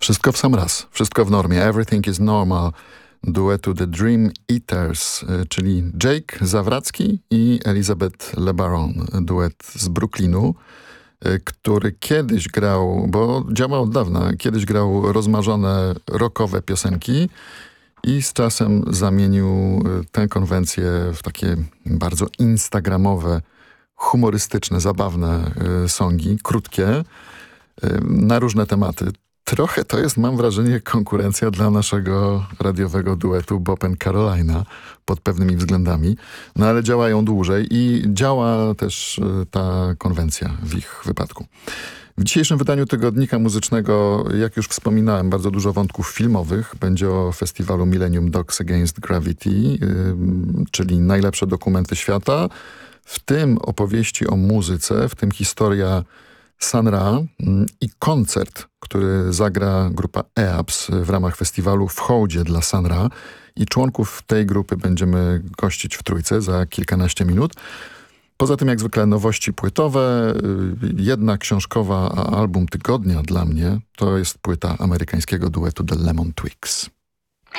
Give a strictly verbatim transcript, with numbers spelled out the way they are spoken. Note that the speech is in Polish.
Wszystko w sam raz, wszystko w normie. Everything is normal duetu The Dream Eaters, czyli Jake Zawracki i Elizabeth LeBaron, duet z Brooklynu, który kiedyś grał, bo działa od dawna, kiedyś grał rozmarzone rockowe piosenki i z czasem zamienił tę konwencję w takie bardzo instagramowe, humorystyczne, zabawne songi, krótkie, na różne tematy. Trochę to jest, mam wrażenie, konkurencja dla naszego radiowego duetu Bob and Carolina pod pewnymi względami, no ale działają dłużej i działa też ta konwencja w ich wypadku. W dzisiejszym wydaniu Tygodnika Muzycznego, jak już wspominałem, bardzo dużo wątków filmowych. Będzie o festiwalu Millennium Dogs Against Gravity, yy, czyli najlepsze dokumenty świata, w tym opowieści o muzyce, w tym historia Sun Ra i koncert, który zagra grupa E A P S w ramach festiwalu w hołdzie dla Sun Ra. I członków tej grupy będziemy gościć w Trójce za kilkanaście minut. Poza tym jak zwykle nowości płytowe, jedna książkowa, a album tygodnia dla mnie to jest płyta amerykańskiego duetu The Lemon Twigs.